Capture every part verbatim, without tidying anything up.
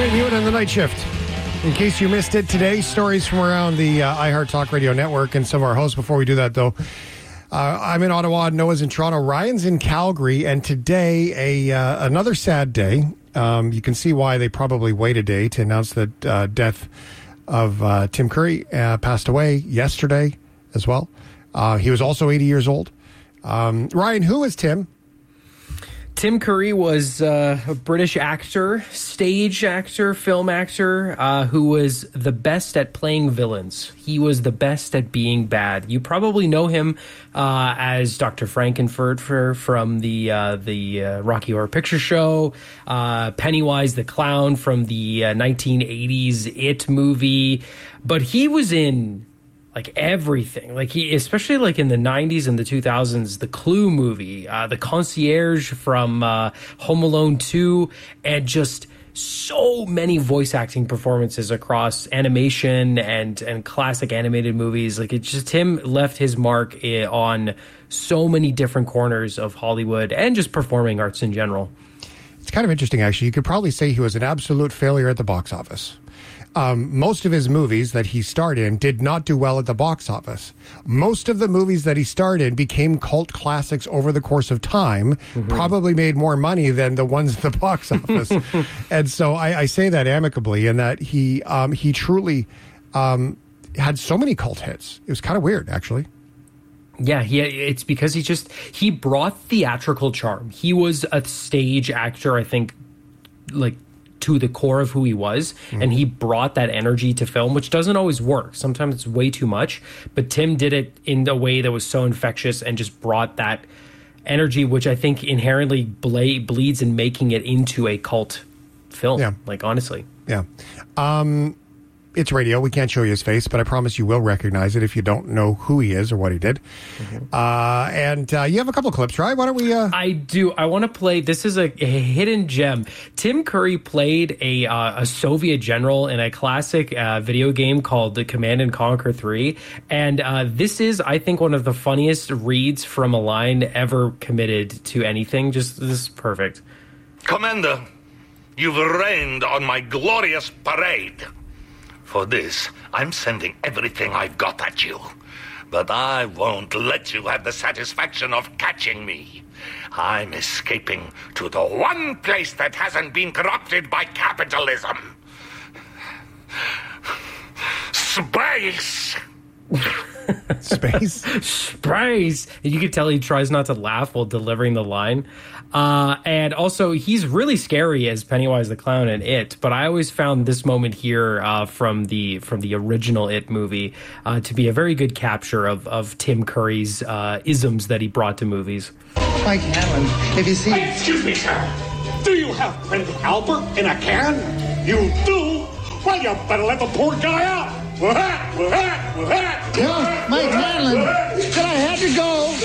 Shane Hewitt on the night shift. In case you missed it today, stories from around the uh, iHeart Talk Radio Network and some of our hosts. Before we do that, though, uh, I'm in Ottawa, Noah's in Toronto, Ryan's in Calgary, and today, a uh, another sad day. Um, you can see why they probably wait a day to announce the uh, death of uh, Tim Curry. Uh, passed away yesterday as well. Uh, he was also eighty years old. Um, Ryan, who is Tim? Tim Curry was uh, a British actor, stage actor, film actor, uh, who was the best at playing villains. He was the best at being bad. You probably know him uh, as Doctor Frankenfurter from the uh, the uh, Rocky Horror Picture Show, uh, Pennywise the Clown from the uh, nineteen eighties It movie. But he was in like everything, like he, especially like in the nineties and the two thousands, the Clue movie, uh, the concierge from uh, Home Alone two, and just so many voice acting performances across animation and and classic animated movies. Like it just him left his mark on so many different corners of Hollywood and just performing arts in general. It's kind of interesting, actually. You could probably say he was an absolute failure at the box office. Um, most of his movies that he starred in did not do well at the box office. Most of the movies that he starred in became cult classics over the course of time, mm-hmm. probably made more money than the ones at the box office. And so I, I say that amicably, in that he um, he truly um, had so many cult hits. It was kind of weird, actually. Yeah, he, it's because he just, he brought theatrical charm. He was a stage actor, I think, like, to the core of who he was, mm-hmm. and he brought that energy to film, which doesn't always work. Sometimes it's way too much, but Tim did it in a way that was so infectious and just brought that energy, which I think inherently ble- bleeds in making it into a cult film. Yeah. Like, honestly. Yeah. Um, it's radio. We can't show you his face, but I promise you will recognize it if you don't know who he is or what he did. Mm-hmm. Uh, and uh, you have a couple clips, right? Why don't we... Uh... I do. I want to play... This is a, a hidden gem. Tim Curry played a uh, a Soviet general in a classic uh, video game called the Command and Conquer three. And uh, this is, I think, one of the funniest reads from a line ever committed to anything. Just, this is perfect. Commander, you've rained on my glorious parade. For this, I'm sending everything I've got at you. But I won't let you have the satisfaction of catching me. I'm escaping to the one place that hasn't been corrupted by capitalism. Space! Space? Space! And you can tell he tries not to laugh while delivering the line. Uh, and also, he's really scary as Pennywise the Clown in It. But I always found this moment here uh, from the from the original It movie uh, to be a very good capture of, of Tim Curry's uh, isms that he brought to movies. Mike Hanlon, if you see... Excuse me, sir. Do you have Prince Albert in a can? You do? Well, you better let the poor guy out. No, Mike Hanlon, but I had to go.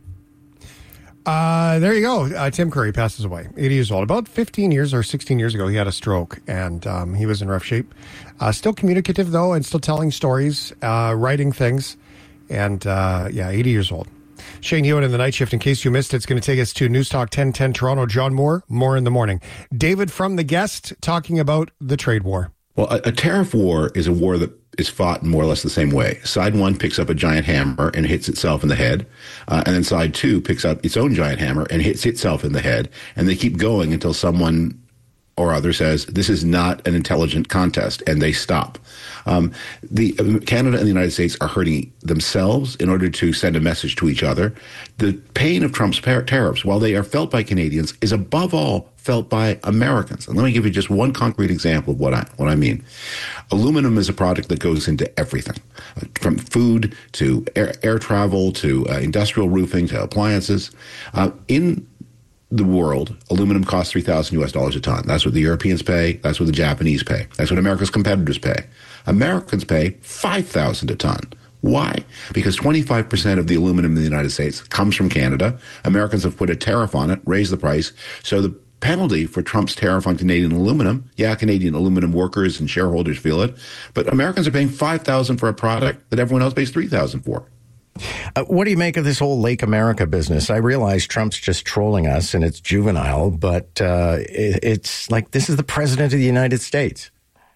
Uh, there you go. Uh, Tim Curry passes away, eighty years old. About fifteen years or sixteen years ago, he had a stroke, and um, he was in rough shape. Uh, still communicative, though, and still telling stories, uh, writing things. And, uh, yeah, eighty years old. Shane Hewitt in the night shift. In case you missed it, it's going to take us to News Talk ten ten Toronto. John Moore, more in the morning. David from The Guest talking about the trade war. Well, a, a tariff war is a war that is fought in more or less the same way. Side one picks up a giant hammer and hits itself in the head. Uh, and then side two picks up its own giant hammer and hits itself in the head. And they keep going until someone or other says, this is not an intelligent contest, and they stop. Um, the uh, Canada and the United States are hurting themselves in order to send a message to each other. The pain of Trump's par- tariffs, while they are felt by Canadians, is above all felt by Americans. And let me give you just one concrete example of what I what I mean. Aluminum is a product that goes into everything, uh, from food to air, air travel to uh, industrial roofing to appliances. Uh, in the world, aluminum costs three thousand U S dollars a ton. That's what the Europeans pay. That's what the Japanese pay. That's what America's competitors pay. Americans pay five thousand dollars a ton. Why? Because twenty-five percent of the aluminum in the United States comes from Canada. Americans have put a tariff on it, raised the price. So the penalty for Trump's tariff on Canadian aluminum, yeah, Canadian aluminum workers and shareholders feel it, but Americans are paying five thousand dollars for a product that everyone else pays three thousand dollars for. Uh, what do you make of this whole Lake America business? I realize Trump's just trolling us and it's juvenile, but uh, it, it's like this is the president of the United States.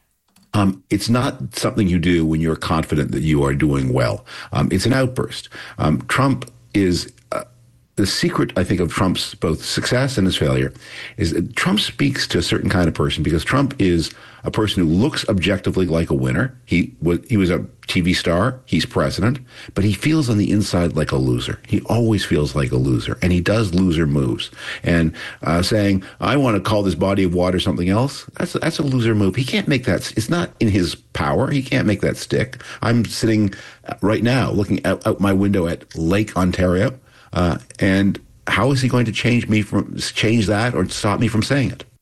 Um, it's not something you do when you're confident that you are doing well. Um, it's an outburst. Um, Trump is uh, the secret, I think, of Trump's both success and his failure is that Trump speaks to a certain kind of person because Trump is a person who looks objectively like a winner. He was, he was a T V star. He's president, but he feels on the inside like a loser. He always feels like a loser, and he does loser moves. And uh, saying, I want to call this body of water something else, that's, that's a loser move. He can't make that. It's not in his power. He can't make that stick. I'm sitting right now looking out, out my window at Lake Ontario, uh, and how is he going to change me from change that or stop me from saying it?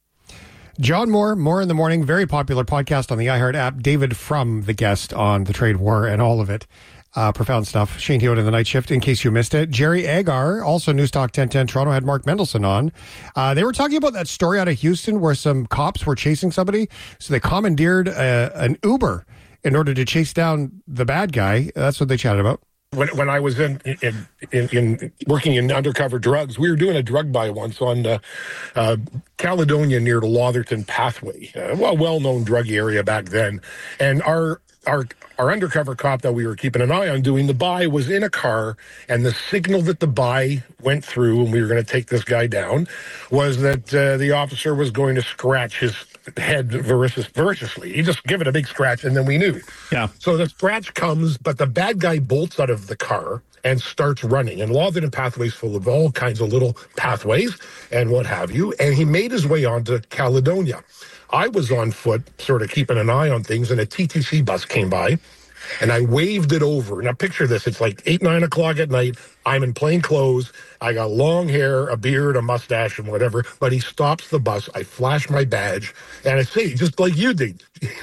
John Moore, More in the Morning, very popular podcast on the iHeart app. David Frum, the guest on the trade war and all of it. Uh, profound stuff. Shane Hewitt in the night shift, in case you missed it. Jerry Agar, also Newstalk ten ten Toronto, had Mark Mendelson on. Uh, they were talking about that story out of Houston where some cops were chasing somebody. So they commandeered a, an Uber in order to chase down the bad guy. That's what they chatted about. When when I was in in, in in working in undercover drugs, we were doing a drug buy once on uh, uh, Caledonia near the Lotherton Pathway, uh, a well-known drug area back then. And our our our undercover cop that we were keeping an eye on doing the buy was in a car, and the signal that the buy went through, and we were going to take this guy down, was that uh, the officer was going to scratch his head vocious, voraciously. He just give it a big scratch, and then we knew. Yeah. So the scratch comes, but the bad guy bolts out of the car and starts running. And Lotherton Pathway's full of all kinds of little pathways and what have you. And he made his way onto Caledonia. I was on foot, sort of keeping an eye on things, and a T T C bus came by, and I waved it over. Now picture this, it's like eight, nine o'clock at night. I'm in plain clothes. I got long hair, a beard, a mustache, and whatever. But he stops the bus. I flash my badge, and I say, just like you did,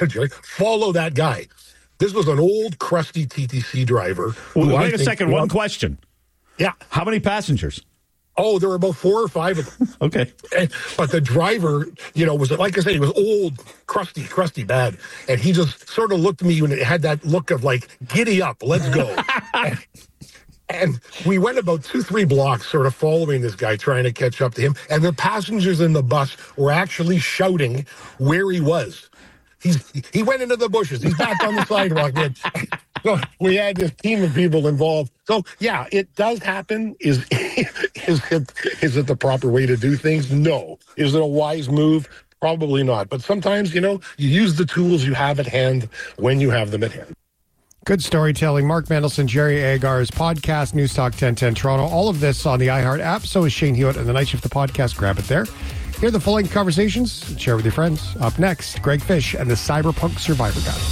follow that guy. This was an old, crusty T T C driver. Well, wait a second, one question. Yeah. How many passengers? Oh, there were about four or five of them. Okay. And, but the driver, you know, was, like I said, he was old, crusty, crusty bad. And he just sort of looked at me and it had that look of like, giddy up, let's go. and, and we went about two, three blocks sort of following this guy, trying to catch up to him. And the passengers in the bus were actually shouting where he was. He's He went into the bushes. He's back on the sidewalk. Man. So we had this team of people involved. So, yeah, it does happen. Is, is, it, is it the proper way to do things? No. Is it a wise move? Probably not. But sometimes, you know, you use the tools you have at hand when you have them at hand. Good storytelling. Mark Mendelson, Jerry Agar's podcast, Newstalk ten ten Toronto. All of this on the iHeart app. So is Shane Hewitt and the Night Shift, the podcast. Grab it there. Hear the full-length conversations. Share with your friends. Up next, Greg Fish and the Cyberpunk Survivor Guide.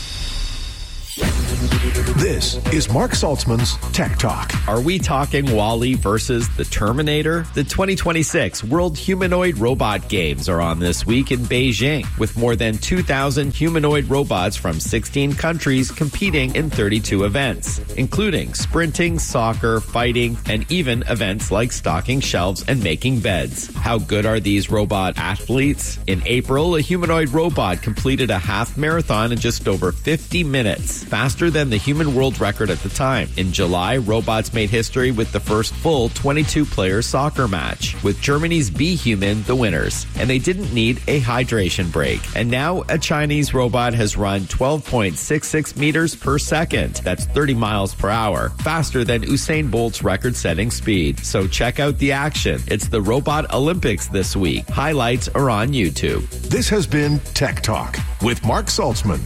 This is Mark Saltzman's Tech Talk. Are we talking WALL-E versus the Terminator? The twenty twenty-six World Humanoid Robot Games are on this week in Beijing, with more than two thousand humanoid robots from sixteen countries competing in thirty-two events, including sprinting, soccer, fighting, and even events like stocking shelves and making beds. How good are these robot athletes? In April, a humanoid robot completed a half marathon in just over fifty minutes, faster than the human world record at the time. In July, robots made history with the first full twenty-two player soccer match, with Germany's B-Human the winners, and they didn't need a hydration break. And now a Chinese robot has run twelve point six six meters per second. That's thirty miles per hour, faster than Usain Bolt's record-setting speed. So check out the action. It's the Robot Olympics this week. Highlights are on YouTube. This has been Tech Talk with Mark Saltzman.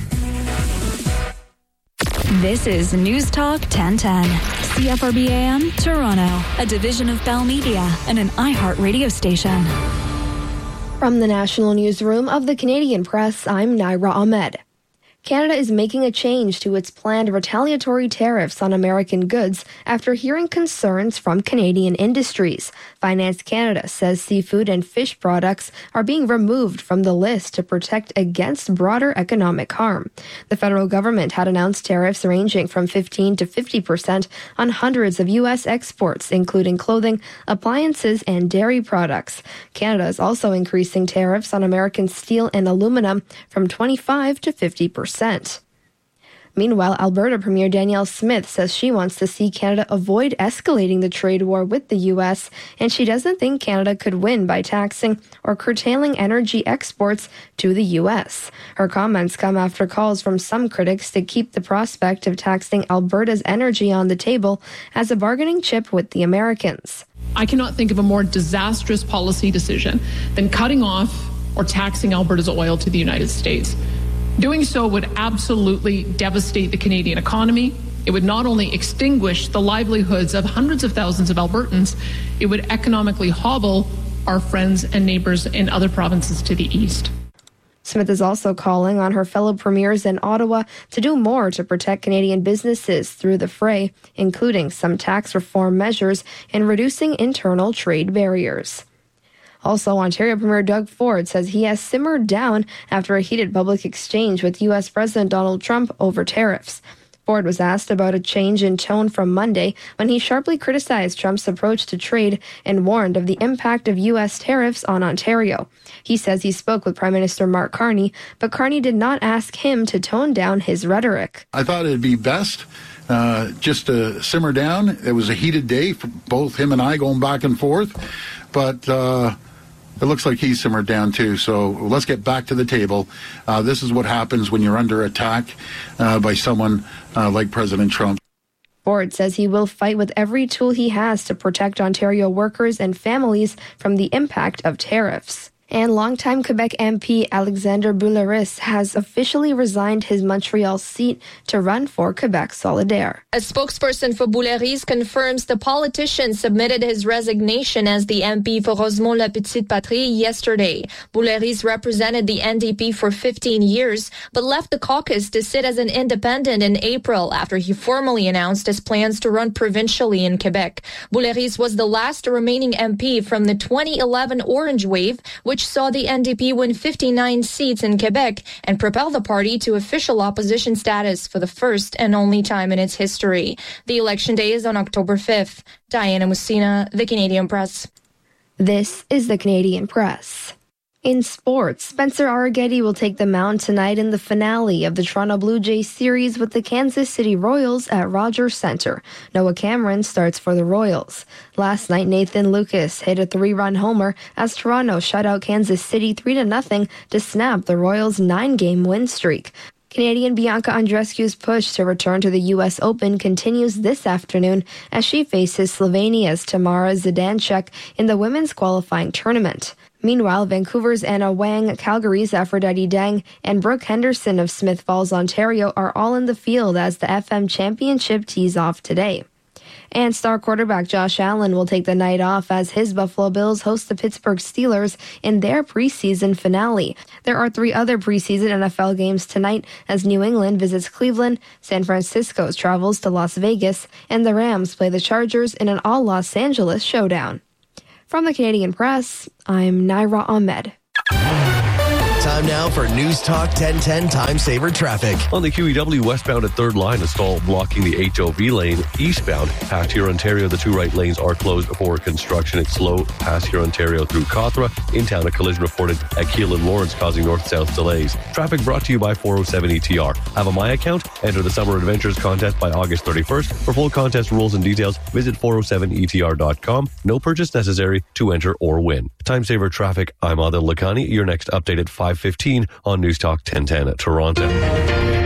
This is News Talk ten ten, C F R B A M, Toronto, a division of Bell Media and an iHeart radio station. From the National Newsroom of the Canadian Press, I'm Naira Ahmed. Canada is making a change to its planned retaliatory tariffs on American goods after hearing concerns from Canadian industries. Finance Canada says seafood and fish products are being removed from the list to protect against broader economic harm. The federal government had announced tariffs ranging from fifteen to fifty percent on hundreds of U S exports, including clothing, appliances, and dairy products. Canada is also increasing tariffs on American steel and aluminum from twenty-five to fifty percent. Meanwhile, Alberta Premier Danielle Smith says she wants to see Canada avoid escalating the trade war with the U S, and she doesn't think Canada could win by taxing or curtailing energy exports to the U S. Her comments come after calls from some critics to keep the prospect of taxing Alberta's energy on the table as a bargaining chip with the Americans. I cannot think of a more disastrous policy decision than cutting off or taxing Alberta's oil to the United States. Doing so would absolutely devastate the Canadian economy. It would not only extinguish the livelihoods of hundreds of thousands of Albertans, it would economically hobble our friends and neighbors in other provinces to the east. Smith is also calling on her fellow premiers in Ottawa to do more to protect Canadian businesses through the fray, including some tax reform measures and reducing internal trade barriers. Also, Ontario Premier Doug Ford says he has simmered down after a heated public exchange with U S President Donald Trump over tariffs. Ford was asked about a change in tone from Monday when he sharply criticized Trump's approach to trade and warned of the impact of U S tariffs on Ontario. He says he spoke with Prime Minister Mark Carney, but Carney did not ask him to tone down his rhetoric. I thought it'd be best uh, just to simmer down. It was a heated day for both him and I going back and forth, but uh, it looks like he's simmered down too. So let's get back to the table. Uh, this is what happens when you're under attack uh, by someone uh, like President Trump. Ford says he will fight with every tool he has to protect Ontario workers and families from the impact of tariffs. And longtime Quebec M P Alexander Bouleris has officially resigned his Montreal seat to run for Quebec Solidaire. A spokesperson for Bouleris confirms the politician submitted his resignation as the M P for Rosemont-La Petite Patrie yesterday. Bouleris represented the N D P for fifteen years, but left the caucus to sit as an independent in April after he formally announced his plans to run provincially in Quebec. Bouleris was the last remaining M P from the twenty eleven Orange Wave, which saw the N D P win fifty-nine seats in Quebec and propel the party to official opposition status for the first and only time in its history. The election day is on October fifth. Diana Mussina, The Canadian Press. This is The Canadian Press. In sports, Spencer Arrighetti will take the mound tonight in the finale of the Toronto Blue Jays series with the Kansas City Royals at Rogers Centre. Noah Cameron starts for the Royals. Last night, Nathan Lucas hit a three-run homer as Toronto shut out Kansas City three to nothing to snap the Royals' nine-game win streak. Canadian Bianca Andreescu's push to return to the U S Open continues this afternoon as she faces Slovenia's Tamara Zidanchek in the women's qualifying tournament. Meanwhile, Vancouver's Anna Wang, Calgary's Aphrodite Dang, and Brooke Henderson of Smith Falls, Ontario are all in the field as the F M Championship tees off today. And star quarterback Josh Allen will take the night off as his Buffalo Bills host the Pittsburgh Steelers in their preseason finale. There are three other preseason N F L games tonight as New England visits Cleveland, San Francisco travels to Las Vegas, and the Rams play the Chargers in an all-Los Angeles showdown. From the Canadian Press, I'm Naira Ahmed. Time now for News Talk ten ten Time Saver Traffic. On the Q E W westbound at third line, a stall blocking the H O V lane. Eastbound, past here, Ontario, the two right lanes are closed for construction. It's slow past here, Ontario through Cawthra. In town, a collision reported at Keele and Lawrence causing north-south delays. Traffic brought to you by four oh seven E T R. Have a My Account? Enter the Summer Adventures contest by August thirty-first. For full contest rules and details, visit four oh seven E T R dot com. No purchase necessary to enter or win. Time Saver Traffic, I'm Adil Lakhani. Your next update at five fifteen on News Talk ten ten at Toronto.